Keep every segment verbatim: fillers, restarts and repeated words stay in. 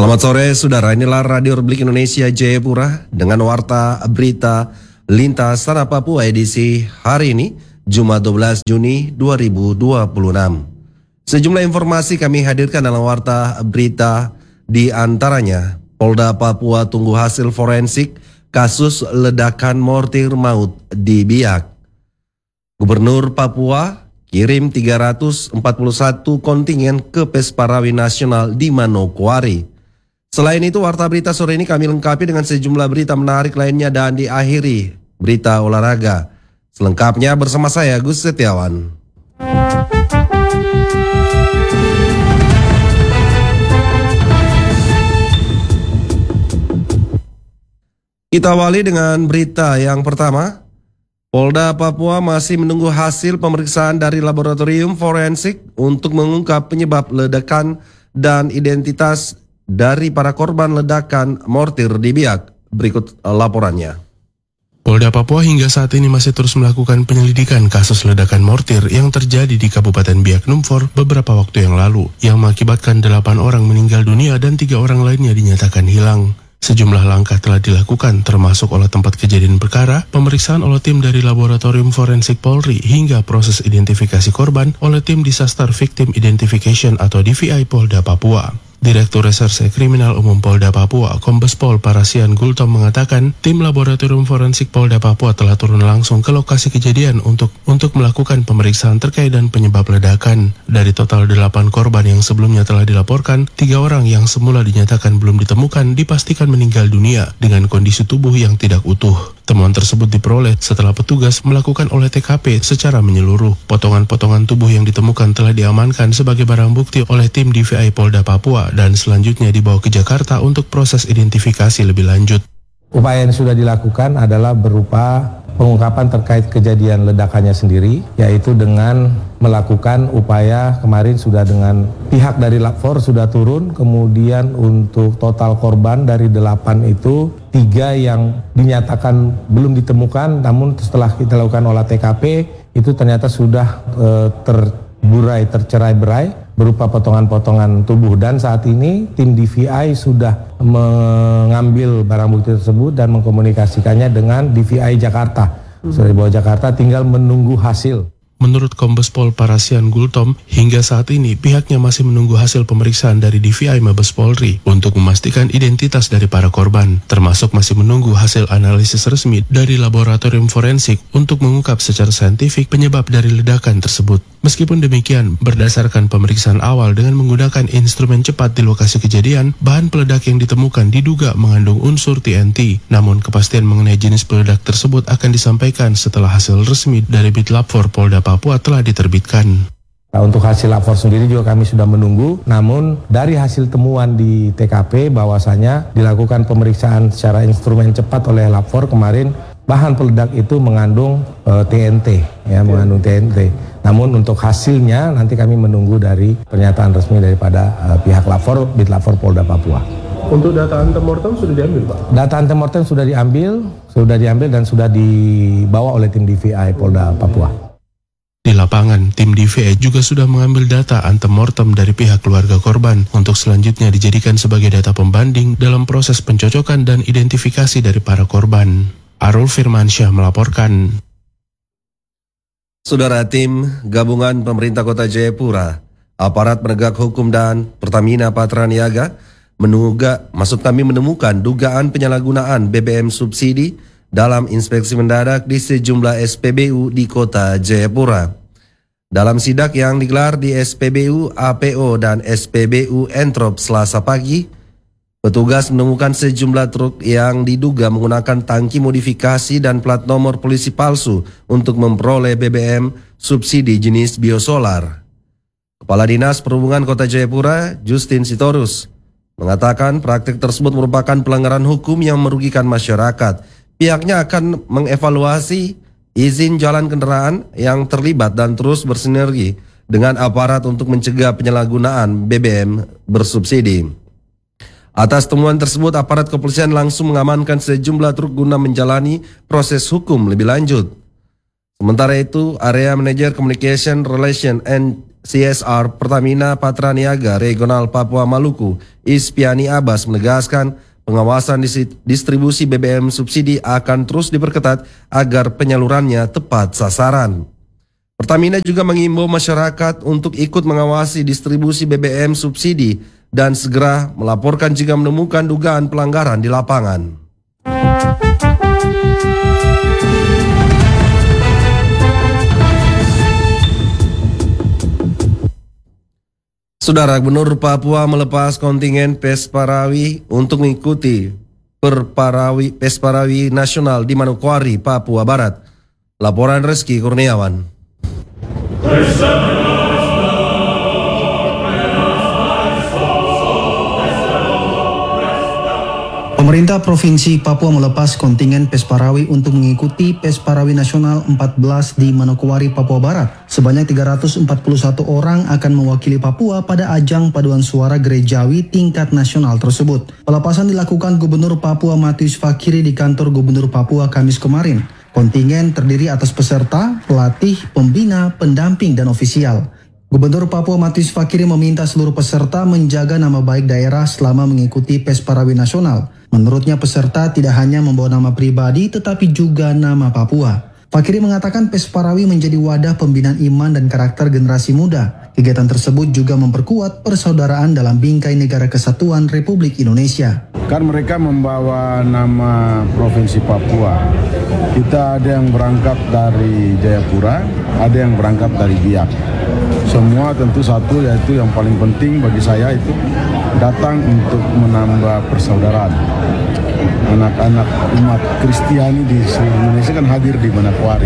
Selamat sore saudara, inilah Radio Republik Indonesia Jayapura dengan warta berita lintas tanah Papua edisi hari ini Jumat dua belas Juni dua ribu dua puluh enam. Sejumlah informasi kami hadirkan dalam warta berita, di antaranya Polda Papua tunggu hasil forensik kasus ledakan mortir maut di Biak. Gubernur Papua kirim tiga ratus empat puluh satu kontingen ke Pesparawi Nasional di Manokwari. Selain itu, warta berita sore ini kami lengkapi dengan sejumlah berita menarik lainnya dan diakhiri berita olahraga. Selengkapnya bersama saya, Gus Setiawan. Kita awali dengan berita yang pertama. Polda Papua masih menunggu hasil pemeriksaan dari laboratorium forensik untuk mengungkap penyebab ledakan dan identitas dari para korban ledakan mortir di Biak. Berikut laporannya. Polda Papua hingga saat ini masih terus melakukan penyelidikan kasus ledakan mortir yang terjadi di Kabupaten Biak Numfor beberapa waktu yang lalu, yang mengakibatkan delapan orang meninggal dunia dan tiga orang lainnya dinyatakan hilang. Sejumlah langkah telah dilakukan, termasuk olah tempat kejadian perkara, pemeriksaan oleh tim dari Laboratorium Forensik Polri, hingga proses identifikasi korban oleh tim Disaster Victim Identification atau D V I Polda Papua. Direktur Reserse Kriminal Umum Polda Papua, Kombes Pol Parasian Gultom mengatakan, tim Laboratorium Forensik Polda Papua telah turun langsung ke lokasi kejadian untuk untuk melakukan pemeriksaan terkait dan penyebab ledakan. Dari total delapan korban yang sebelumnya telah dilaporkan, tiga orang yang semula dinyatakan belum ditemukan dipastikan meninggal dunia dengan kondisi tubuh yang tidak utuh. Temuan tersebut diperoleh setelah petugas melakukan olah T K P secara menyeluruh. Potongan-potongan tubuh yang ditemukan telah diamankan sebagai barang bukti oleh tim D V I Polda Papua dan selanjutnya dibawa ke Jakarta untuk proses identifikasi lebih lanjut. Upaya yang sudah dilakukan adalah berupa pengungkapan terkait kejadian ledakannya sendiri, yaitu dengan melakukan upaya kemarin sudah dengan pihak dari Lapfor sudah turun, kemudian untuk total korban dari delapan itu, tiga yang dinyatakan belum ditemukan, namun setelah kita lakukan olah T K P, itu ternyata sudah e, terburai, tercerai-berai, berupa potongan-potongan tubuh, dan saat ini tim D V I sudah mengambil barang bukti tersebut dan mengkomunikasikannya dengan D V I Jakarta. Sudah dibawa Jakarta, tinggal menunggu hasil. Menurut Kombes Pol Parasian Gultom, hingga saat ini pihaknya masih menunggu hasil pemeriksaan dari D V I Mabes Polri untuk memastikan identitas dari para korban, termasuk masih menunggu hasil analisis resmi dari laboratorium forensik untuk mengungkap secara saintifik penyebab dari ledakan tersebut. Meskipun demikian, berdasarkan pemeriksaan awal dengan menggunakan instrumen cepat di lokasi kejadian, bahan peledak yang ditemukan diduga mengandung unsur T N T. Namun kepastian mengenai jenis peledak tersebut akan disampaikan setelah hasil resmi dari Bitlapfor Polda Papua telah diterbitkan. Nah, untuk hasil lapor sendiri juga kami sudah menunggu, namun dari hasil temuan di T K P bahwasanya dilakukan pemeriksaan secara instrumen cepat oleh lapor kemarin, bahan peledak itu mengandung uh, T N T, ya, mengandung T N T. Namun untuk hasilnya nanti kami menunggu dari pernyataan resmi daripada uh, pihak lapor, Bitlapfor Polda Papua. Untuk data antemortem sudah diambil, Pak? Data antemortem sudah diambil, sudah diambil dan sudah dibawa oleh tim D V I Polda Papua. Di lapangan, tim D V I juga sudah mengambil data antemortem dari pihak keluarga korban untuk selanjutnya dijadikan sebagai data pembanding dalam proses pencocokan dan identifikasi dari para korban. Arul Firmansyah melaporkan. Saudara, tim gabungan pemerintah Kota Jayapura, aparat penegak hukum dan Pertamina Patraniaga menunggu, maksud kami menemukan dugaan penyalahgunaan B B M subsidi dalam inspeksi mendadak di sejumlah S P B U di Kota Jayapura. Dalam sidak yang digelar di S P B U A P O dan S P B U Entrop Selasa pagi, petugas menemukan sejumlah truk yang diduga menggunakan tangki modifikasi dan plat nomor polisi palsu untuk memperoleh B B M subsidi jenis biosolar. Kepala Dinas Perhubungan Kota Jayapura, Justin Sitorus, mengatakan praktik tersebut merupakan pelanggaran hukum yang merugikan masyarakat. Pihaknya akan mengevaluasi izin jalan kendaraan yang terlibat dan terus bersinergi dengan aparat untuk mencegah penyalahgunaan B B M bersubsidi. Atas temuan tersebut, aparat kepolisian langsung mengamankan sejumlah truk guna menjalani proses hukum lebih lanjut. Sementara itu, Area Manager Communication Relation and C S R Pertamina Patraniaga Regional Papua Maluku, Ispiani Abbas menegaskan pengawasan distribusi B B M subsidi akan terus diperketat agar penyalurannya tepat sasaran. Pertamina juga mengimbau masyarakat untuk ikut mengawasi distribusi B B M subsidi dan segera melaporkan jika menemukan dugaan pelanggaran di lapangan. Saudara, Gubernur Papua melepas kontingen Pesparawi untuk mengikuti Perparawi Pesparawi Nasional di Manokwari, Papua Barat. Laporan Reski Kurniawan. Pemerintah Provinsi Papua melepas kontingen Pesparawi untuk mengikuti Pesparawi Nasional empat belas di Manokwari, Papua Barat. Sebanyak tiga ratus empat puluh satu orang akan mewakili Papua pada ajang paduan suara gerejawi tingkat nasional tersebut. Pelepasan dilakukan Gubernur Papua Matius Fakiri di kantor Gubernur Papua Kamis kemarin. Kontingen terdiri atas peserta, pelatih, pembina, pendamping, dan ofisial. Gubernur Papua Matius Fakiri meminta seluruh peserta menjaga nama baik daerah selama mengikuti Pesparawi Nasional. Menurutnya peserta tidak hanya membawa nama pribadi tetapi juga nama Papua. Fakiri mengatakan Pesparawi menjadi wadah pembinaan iman dan karakter generasi muda. Kegiatan tersebut juga memperkuat persaudaraan dalam bingkai negara kesatuan Republik Indonesia. Kan mereka membawa nama Provinsi Papua. Kita ada yang berangkat dari Jayapura, ada yang berangkat dari Biak. Semua tentu satu, yaitu yang paling penting bagi saya itu datang untuk menambah persaudaraan. Anak-anak umat Kristiani di seluruh Indonesia kan hadir di Manokwari.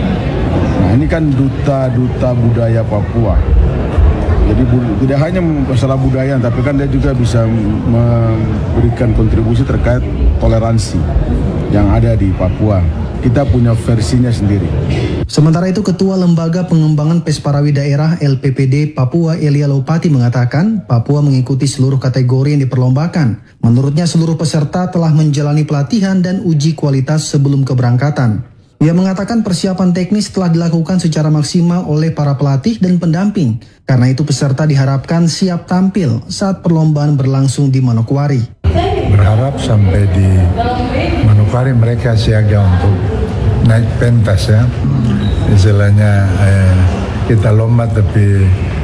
Nah, ini kan duta-duta budaya Papua. Jadi tidak hanya masalah budaya, tapi kan dia juga bisa memberikan kontribusi terkait toleransi yang ada di Papua. Kita punya versinya sendiri. Sementara itu, Ketua Lembaga Pengembangan Pesparawi Daerah L P P D Papua Elia Lopati mengatakan Papua mengikuti seluruh kategori yang diperlombakan. Menurutnya seluruh peserta telah menjalani pelatihan dan uji kualitas sebelum keberangkatan. Ia mengatakan persiapan teknis telah dilakukan secara maksimal oleh para pelatih dan pendamping. Karena itu peserta diharapkan siap tampil saat perlombaan berlangsung di Manokwari. Berharap sampai di Manokwari mereka siaga untuk naik pentas ya. Istilahnya eh, kita lomba tapi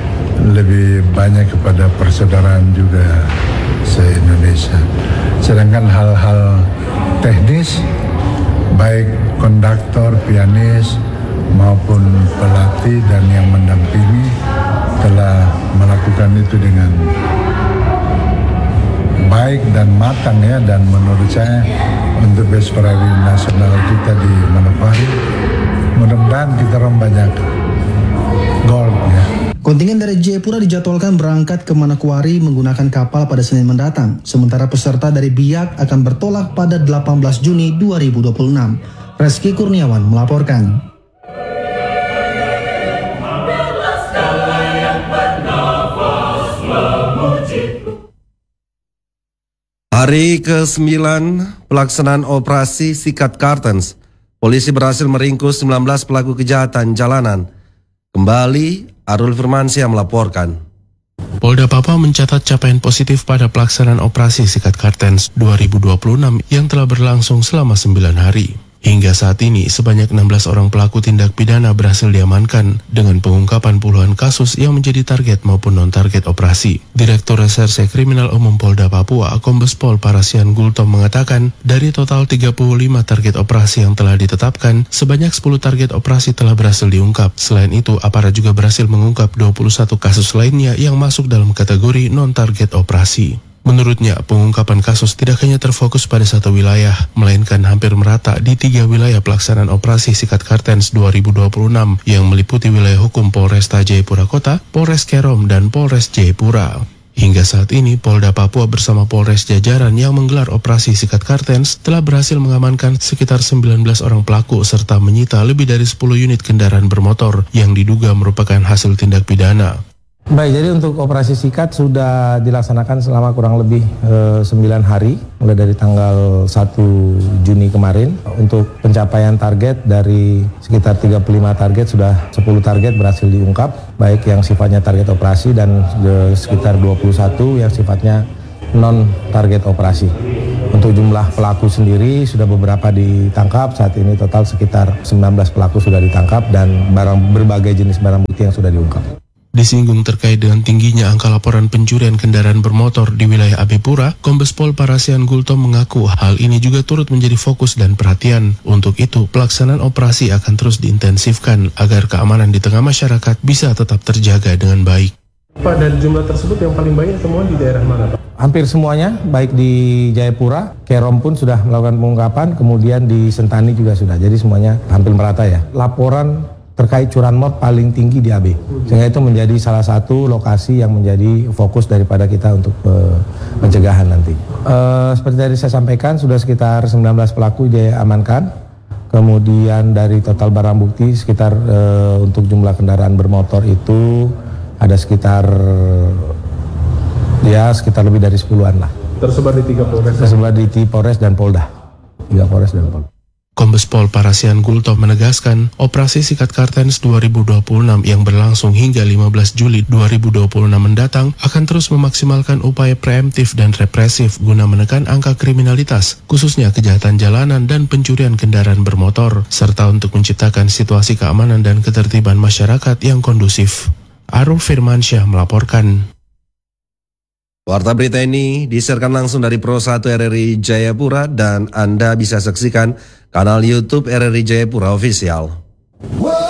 lebih banyak kepada persaudaraan juga se-Indonesia. Sedangkan hal-hal teknis baik konduktor, pianis maupun pelatih dan yang mendampingi telah melakukan itu dengan baik dan matang ya, dan menurut saya untuk Pesparawi Nasional kita di Manokwari mudah-mudahan kita orang banyak gol ya. Kontingen dari Jayapura dijadwalkan berangkat ke Manokwari menggunakan kapal pada Senin mendatang. Sementara peserta dari Biak akan bertolak pada delapan belas Juni dua ribu dua puluh enam. Reski Kurniawan melaporkan. Hari kesembilan pelaksanaan operasi Sikat Kartens, polisi berhasil meringkus sembilan belas pelaku kejahatan jalanan. Kembali, Arul Firmansyah melaporkan. Polda Papua mencatat capaian positif pada pelaksanaan operasi Sikat Kartens dua ribu dua puluh enam yang telah berlangsung selama sembilan hari. Hingga saat ini, sebanyak enam belas orang pelaku tindak pidana berhasil diamankan dengan pengungkapan puluhan kasus yang menjadi target maupun non-target operasi. Direktur Reserse Kriminal Umum Polda Papua, Kombes Pol Parasian Gultom mengatakan, dari total tiga puluh lima target operasi yang telah ditetapkan, sebanyak sepuluh target operasi telah berhasil diungkap. Selain itu, aparat juga berhasil mengungkap dua puluh satu kasus lainnya yang masuk dalam kategori non-target operasi. Menurutnya, pengungkapan kasus tidak hanya terfokus pada satu wilayah, melainkan hampir merata di tiga wilayah pelaksanaan operasi Sikat Kartens dua ribu dua puluh enam yang meliputi wilayah hukum Polresta Jayapura Kota, Polres Kerom, dan Polres Jayapura. Hingga saat ini, Polda Papua bersama Polres jajaran yang menggelar operasi Sikat Kartens telah berhasil mengamankan sekitar sembilan belas orang pelaku serta menyita lebih dari sepuluh unit kendaraan bermotor yang diduga merupakan hasil tindak pidana. Baik, jadi untuk operasi sikat sudah dilaksanakan selama kurang lebih eh, sembilan hari, mulai dari tanggal satu Juni kemarin. Untuk pencapaian target dari sekitar tiga puluh lima target, sudah sepuluh target berhasil diungkap, baik yang sifatnya target operasi dan eh, sekitar dua puluh satu yang sifatnya non target operasi. Untuk jumlah pelaku sendiri sudah beberapa ditangkap, saat ini total sekitar sembilan belas pelaku sudah ditangkap dan barang berbagai jenis barang bukti yang sudah diungkap. Disinggung terkait dengan tingginya angka laporan pencurian kendaraan bermotor di wilayah Abepura, Kombes Pol Parasian Gultom mengaku hal ini juga turut menjadi fokus dan perhatian. Untuk itu, pelaksanaan operasi akan terus diintensifkan agar keamanan di tengah masyarakat bisa tetap terjaga dengan baik. Pak, dari jumlah tersebut yang paling banyak temuan di daerah mana, Pak? Hampir semuanya, baik di Jayapura, Kerom pun sudah melakukan pengungkapan, kemudian di Sentani juga sudah. Jadi semuanya hampir merata ya. Laporan terkait curanmor paling tinggi di A B, sehingga itu menjadi salah satu lokasi yang menjadi fokus daripada kita untuk uh, pencegahan nanti. Uh, seperti tadi saya sampaikan, sudah sekitar sembilan belas pelaku diamankan, kemudian dari total barang bukti sekitar uh, untuk jumlah kendaraan bermotor itu ada sekitar ya sekitar lebih dari sepuluhan lah. Tersebar di tiga Polres. Tersebar di Polres dan Polda, tiga Polres dan Polda. Kombes Pol Parasian Gultom menegaskan, operasi Sikat Kartens dua ribu dua puluh enam yang berlangsung hingga lima belas Juli dua ribu dua puluh enam mendatang akan terus memaksimalkan upaya preemptif dan represif guna menekan angka kriminalitas, khususnya kejahatan jalanan dan pencurian kendaraan bermotor, serta untuk menciptakan situasi keamanan dan ketertiban masyarakat yang kondusif. Arul Firmansyah melaporkan. Warta berita ini disiarkan langsung dari Pro satu R R I Jayapura dan Anda bisa saksikan kanal YouTube R R I Jayapura Official.